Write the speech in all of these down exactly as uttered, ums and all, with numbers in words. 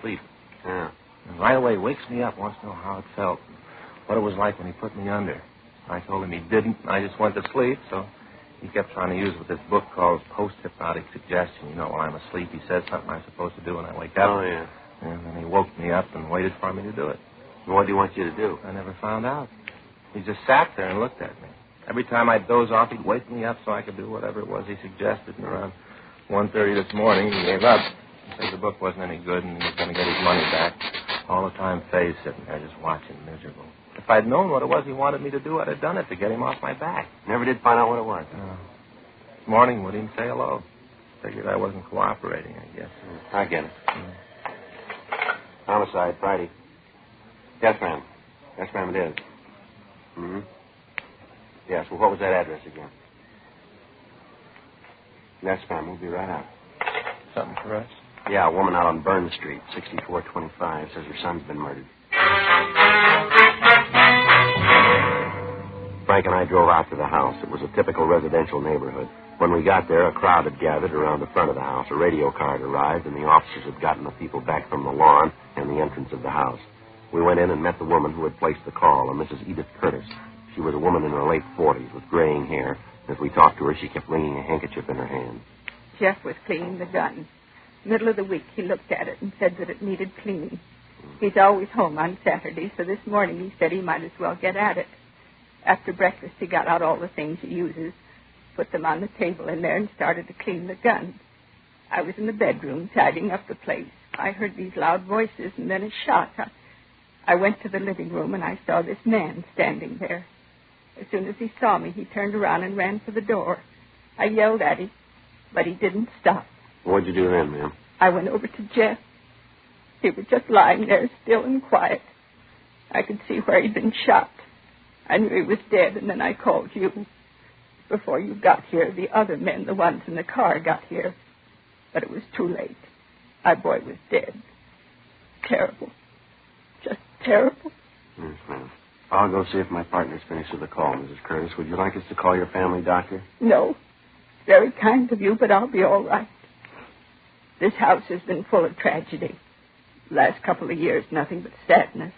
asleep. Yeah. And right away wakes me up, wants to know how it felt, what it was like when he put me under. I told him he didn't, and I just went to sleep, so he kept trying to use with this book called Post-Hypnotic Suggestion. You know, while I'm asleep, he says something I'm supposed to do, and I wake up. Oh, yeah. And then he woke me up and waited for me to do it. And what do you want you to do? I never found out. He just sat there and looked at me. Every time I'd doze off, he'd wake me up so I could do whatever it was he suggested. And around one thirty this morning, he gave up. He said the book wasn't any good and he was going to get his money back. All the time, Faye's sitting there just watching, miserable. If I'd known what it was he wanted me to do, I'd have done it to get him off my back. Never did find out what it was. Uh, this morning, wouldn't even say hello. Figured I wasn't cooperating, I guess. I get it. Yeah. Homicide, Friday. Yes, ma'am. Yes, ma'am, it is. Mm-hmm. Yes, well, what was that address again? Yes, ma'am, we'll be right out. Something for us? Yeah, a woman out on Burn Street, sixty-four twenty-five, says her son's been murdered. Frank and I drove out to the house. It was a typical residential neighborhood. When we got there, a crowd had gathered around the front of the house. A radio car had arrived, and the officers had gotten the people back from the lawn and the entrance of the house. We went in and met the woman who had placed the call, a Missus Edith Curtis. She was a woman in her late forties with graying hair. As we talked to her, she kept wringing a handkerchief in her hand. Jeff was cleaning the gun. Middle of the week, he looked at it and said that it needed cleaning. He's always home on Saturday, so this morning he said he might as well get at it. After breakfast, he got out all the things he uses, put them on the table in there, and started to clean the gun. I was in the bedroom tidying up the place. I heard these loud voices and then a shot. I, I went to the living room, and I saw this man standing there. As soon as he saw me, he turned around and ran for the door. I yelled at him, but he didn't stop. What'd you do then, ma'am? I went over to Jeff. He was just lying there, still and quiet. I could see where he'd been shot. I knew he was dead, and then I called you. Before you got here, the other men, the ones in the car, got here. But it was too late. Our boy was dead. Terrible. Just terrible. Yes, ma'am. I'll go see if my partner's finished with the call, Missus Curtis. Would you like us to call your family doctor? No. Very kind of you, but I'll be all right. This house has been full of tragedy. Last couple of years, nothing but sadness.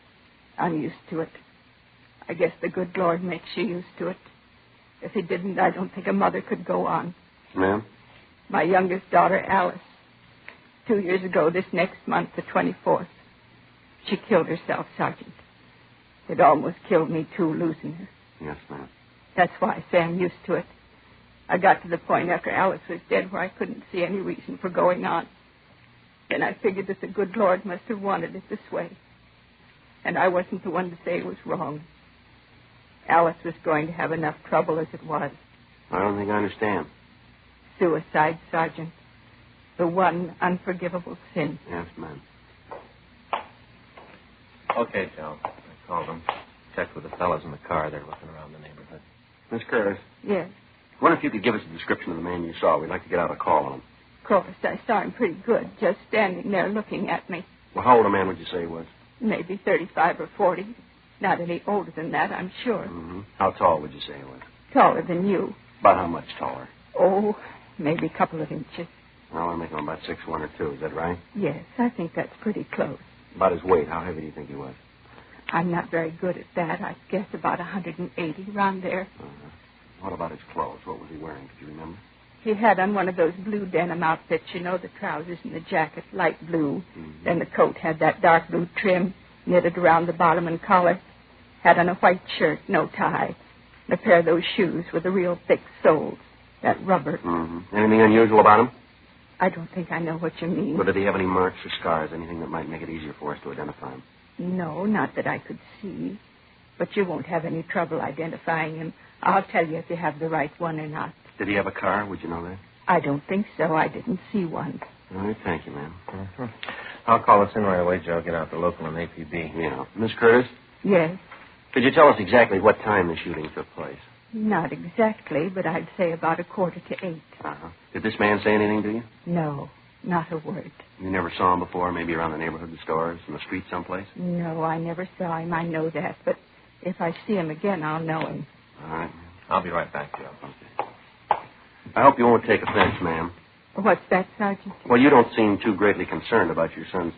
I'm used to it. I guess the good Lord makes you used to it. If he didn't, I don't think a mother could go on. Ma'am? My youngest daughter, Alice. Two years ago, this next month, the twenty-fourth, she killed herself, Sergeant. It almost killed me, too, losing her. Yes, ma'am. That's why I say I'm used to it. I got to the point after Alice was dead where I couldn't see any reason for going on. Then I figured that the good Lord must have wanted it this way. And I wasn't the one to say it was wrong. Alice was going to have enough trouble as it was. I don't think I understand. Suicide, Sergeant. The one unforgivable sin. Yes, ma'am. Okay, Joe. I called them. Checked with the fellas in the car. They're looking around the neighborhood. Miss Curtis. Yes. I wonder if you could give us a description of the man you saw. We'd like to get out a call on him. Of course, I saw him pretty good, just standing there looking at me. Well, how old a man would you say he was? Maybe thirty-five or forty. Not any older than that, I'm sure. Mm-hmm. How tall would you say he was? Taller than you. About how much taller? Oh, maybe a couple of inches. Well, I make him about six one or two. Is that right? Yes, I think that's pretty close. About his weight. How heavy do you think he was? I'm not very good at that. I guess about one hundred eighty, around there. Uh-huh. What about his clothes? What was he wearing? Could you remember? He had on one of those blue denim outfits, you know, the trousers and the jacket, light blue. Mm-hmm. Then the coat had that dark blue trim, knitted around the bottom and collar. Had on a white shirt, no tie. And a pair of those shoes with the real thick soles, that rubber. Mm-hmm. Anything unusual about him? I don't think I know what you mean. Well, did he have any marks or scars, anything that might make it easier for us to identify him? No, not that I could see. But you won't have any trouble identifying him. I'll tell you if you have the right one or not. Did he have a car? Would you know that? I don't think so. I didn't see one. All right, thank you, ma'am. Mm-hmm. I'll call us in right away, Joe. Get out the local and A P B. Yeah. Miss Curtis? Yes. Could you tell us exactly what time the shooting took place? Not exactly, but I'd say about a quarter to eight. Uh-huh. Did this man say anything to you? No, not a word. You never saw him before, maybe around the neighborhood, the stores, in the street someplace? No, I never saw him. I know that. But if I see him again, I'll know him. All right. I'll be right back, Joe. Okay. I hope you won't take offense, ma'am. What's that, Sergeant? Well, you don't seem too greatly concerned about your son's